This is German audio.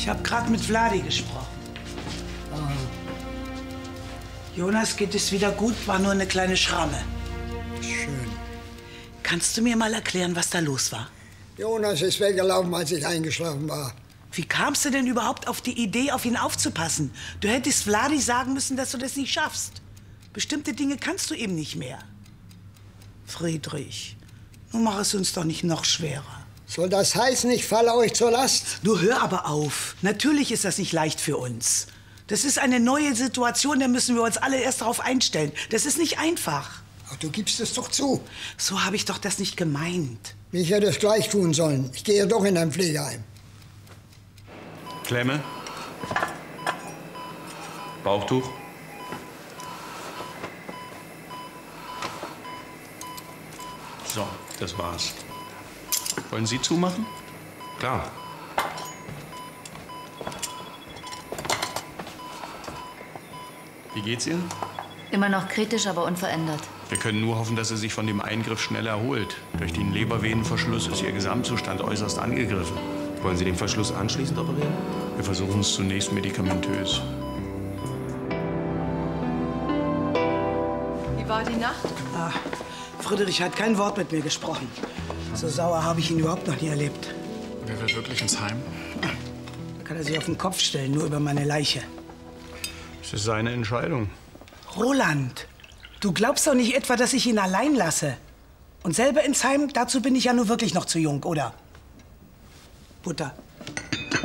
Ich habe gerade mit Vladi gesprochen. Jonas geht es wieder gut, war nur eine kleine Schramme. Schön. Kannst du mir mal erklären, was da los war? Jonas ist weggelaufen, als ich eingeschlafen war. Wie kamst du denn überhaupt auf die Idee, auf ihn aufzupassen? Du hättest Vladi sagen müssen, dass du das nicht schaffst. Bestimmte Dinge kannst du eben nicht mehr. Friedrich, nun mach es uns doch nicht noch schwerer. Soll das heißen, ich falle euch zur Last? Du hör aber auf. Natürlich ist das nicht leicht für uns. Das ist eine neue Situation, da müssen wir uns alle erst darauf einstellen. Das ist nicht einfach. Ach, du gibst es doch zu. So habe ich doch das nicht gemeint. Ich hätte es gleich tun sollen. Ich gehe doch in ein Pflegeheim. Klemme. Bauchtuch. So, das war's. Wollen Sie zumachen? Klar. Wie geht's Ihnen? Immer noch kritisch, aber unverändert. Wir können nur hoffen, dass sie sich von dem Eingriff schnell erholt. Durch den Lebervenenverschluss ist ihr Gesamtzustand äußerst angegriffen. Wollen Sie den Verschluss anschließend operieren? Wir versuchen es zunächst medikamentös. Wie war die Nacht? Friedrich hat kein Wort mit mir gesprochen. So sauer habe ich ihn überhaupt noch nie erlebt. Wer will wirklich ins Heim? Da kann er sich auf den Kopf stellen, nur über meine Leiche. Es ist seine Entscheidung. Roland, du glaubst doch nicht etwa, dass ich ihn allein lasse? Und selber ins Heim, dazu bin ich ja nur wirklich noch zu jung, oder? Butter.